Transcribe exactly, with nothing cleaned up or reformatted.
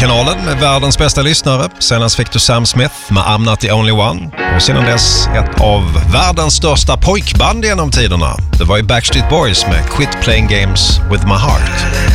Radiokanalen med världens bästa lyssnare. Senast fick du Sam Smith med I'm Not The Only One. Och sedan dess ett av världens största pojkband genom tiderna. Det var ju Backstreet Boys med Quit Playing Games With My Heart.